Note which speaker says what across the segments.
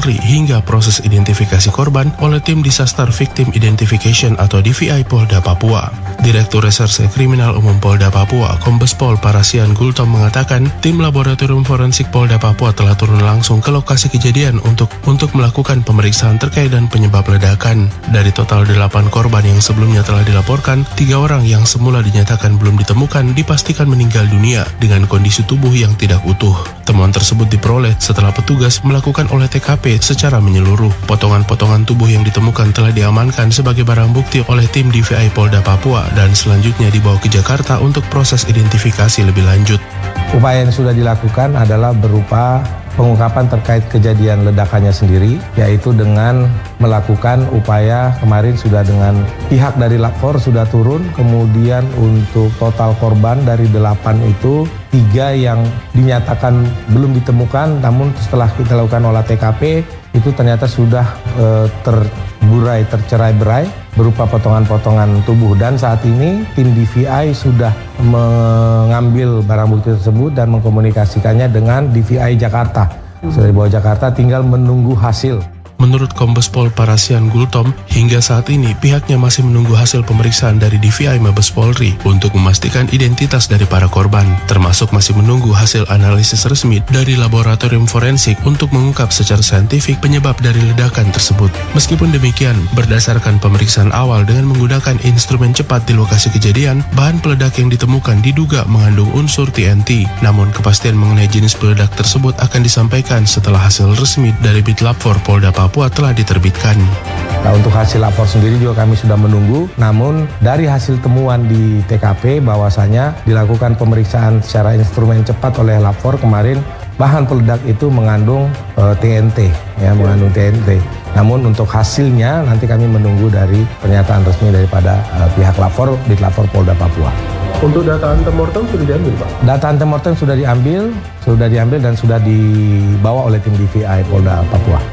Speaker 1: Polri hingga proses identifikasi korban oleh Tim Disaster Victim Identification atau DVI Polda Papua. Direktur Reserse Kriminal Umum Polda Papua, Kombes Pol Parasian Gultom mengatakan, tim Laboratorium Forensik Polda Papua telah turun langsung ke lokasi kejadian untuk melakukan pemeriksaan terkait dan penyebab ledakan. Dari total 8 korban yang sebelumnya telah dilaporkan, 3 orang yang semula dinyatakan belum ditemukan dipastikan meninggal dunia dengan kondisi tubuh yang tidak utuh. Temuan tersebut diperoleh setelah petugas melakukan olah TKP secara menyeluruh. Potongan-potongan tubuh yang ditemukan telah diamankan sebagai barang bukti oleh tim DVI Polda Papua dan selanjutnya dibawa ke Jakarta untuk proses identifikasi lebih lanjut.
Speaker 2: Upaya yang sudah dilakukan adalah berupa pengungkapan terkait kejadian ledakannya sendiri, yaitu dengan melakukan upaya kemarin sudah dengan pihak dari Lab4 sudah turun, kemudian untuk total korban dari 8 itu 3 yang dinyatakan belum ditemukan, namun setelah kita lakukan olah TKP itu ternyata sudah tercerai-berai berupa potongan-potongan tubuh, dan saat ini tim DVI sudah mengambil barang bukti tersebut dan mengkomunikasikannya dengan DVI Jakarta. Sudah dibawa Jakarta, tinggal menunggu hasil.
Speaker 1: Menurut Kombes Pol Parasian Gultom, hingga saat ini pihaknya masih menunggu hasil pemeriksaan dari DVI Mabes Polri untuk memastikan identitas dari para korban, termasuk masih menunggu hasil analisis resmi dari laboratorium forensik untuk mengungkap secara saintifik penyebab dari ledakan tersebut. Meskipun demikian, berdasarkan pemeriksaan awal dengan menggunakan instrumen cepat di lokasi kejadian, bahan peledak yang ditemukan diduga mengandung unsur TNT. Namun kepastian mengenai jenis peledak tersebut akan disampaikan setelah hasil resmi dari Bitlab-4 Polda Papua telah diterbitkan.
Speaker 2: Nah, untuk hasil lapor sendiri juga kami sudah menunggu, namun dari hasil temuan di TKP bahwasanya dilakukan pemeriksaan secara instrumen cepat oleh lapor kemarin, bahan peledak itu mengandung TNT, mengandung TNT. Namun untuk hasilnya nanti kami menunggu dari pernyataan resmi daripada pihak lapor di Bitlab-4 Polda Papua.
Speaker 3: Untuk data antemortem sudah diambil, Pak?
Speaker 2: Data antemortem sudah diambil dan sudah dibawa oleh tim DVI Polda Papua.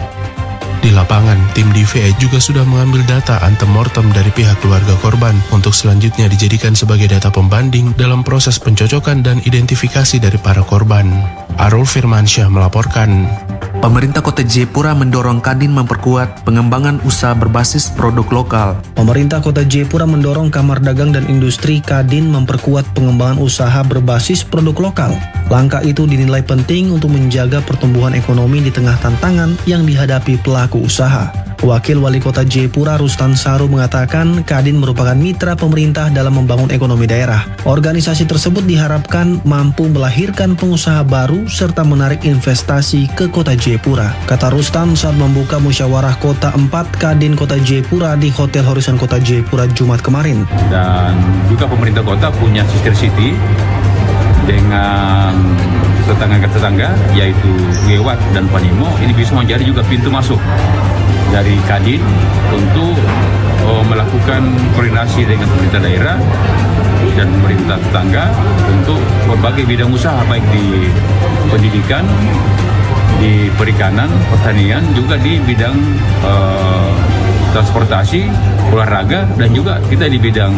Speaker 1: Di lapangan, tim DVI juga sudah mengambil data antemortem dari pihak keluarga korban untuk selanjutnya dijadikan sebagai data pembanding dalam proses pencocokan dan identifikasi dari para korban. Arul Firmansyah melaporkan.
Speaker 4: Pemerintah Kota Jayapura mendorong Kadin memperkuat pengembangan usaha berbasis produk lokal.
Speaker 5: Pemerintah Kota Jayapura mendorong Kamar Dagang dan Industri Kadin memperkuat pengembangan usaha berbasis produk lokal. Langkah itu dinilai penting untuk menjaga pertumbuhan ekonomi di tengah tantangan yang dihadapi pelaku usaha. Wakil Wali Kota Jayapura Rustan Saru mengatakan Kadin merupakan mitra pemerintah dalam membangun ekonomi daerah. Organisasi tersebut diharapkan mampu melahirkan pengusaha baru serta menarik investasi ke Kota Jayapura. Kata Rustan saat membuka musyawarah Kota 4 Kadin Kota Jayapura di Hotel Horizon Kota Jayapura Jumat kemarin.
Speaker 6: Dan juga pemerintah kota punya sister city dengan tetangga-tetangga yaitu Gewat dan Panimo. Ini bisa menjadi juga pintu masuk dari Kadin untuk melakukan koordinasi dengan pemerintah daerah dan pemerintah tetangga untuk berbagai bidang usaha, baik di pendidikan, di perikanan, pertanian, juga di bidang transportasi, olahraga, dan juga kita di bidang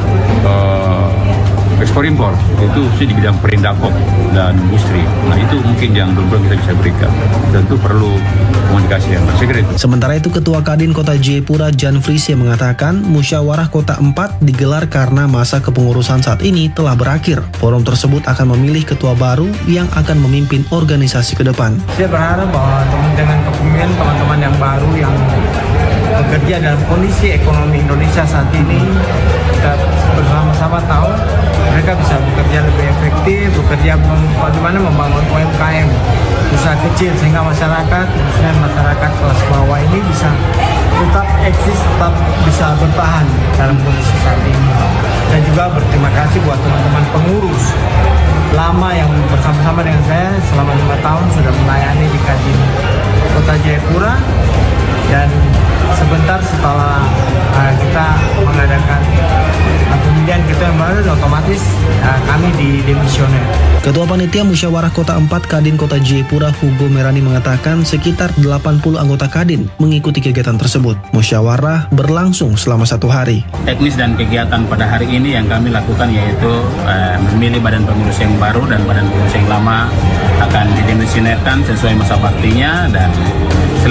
Speaker 6: ekspor impor, itu di bidang perindakop dan industri. Nah, itu mungkin yang belum kita bisa berikan. Tentu perlu komunikasi yang bersegera.
Speaker 5: Sementara itu Ketua Kadin Kota Jayapura Jan Frisia mengatakan musyawarah Kota 4 digelar karena masa kepengurusan saat ini telah berakhir. Forum tersebut akan memilih ketua baru yang akan memimpin organisasi ke depan.
Speaker 7: Saya berharap bahwa dengan kepemimpinan teman-teman yang baru yang bekerja dalam kondisi ekonomi Indonesia saat ini, kita bersama-sama tahu mereka bisa bekerja lebih efektif, bekerja bagaimana membangun UMKM, usaha kecil, sehingga masyarakat, khususnya masyarakat kelas bawah ini bisa tetap eksis, tetap bisa bertahan dalam kondisi saat ini. Dan juga berterima kasih buat teman-teman pengurus lama yang bersama-sama dengan saya selama 5 tahun sudah melayani di Kadin Kota Jayapura. Dan sebentar setelah kita mengadakan pemilihan ketua yang baru, otomatis kami didemisioner.
Speaker 5: Ketua Panitia Musyawarah Kota 4 Kadin Kota Jayapura Hugo Merani mengatakan sekitar 80 anggota Kadin mengikuti kegiatan tersebut. Musyawarah berlangsung selama 1 hari.
Speaker 6: Teknis dan kegiatan pada hari ini yang kami lakukan yaitu memilih badan pengurus yang baru dan badan pengurus yang lama akan didemisionerkan sesuai masa baktinya, dan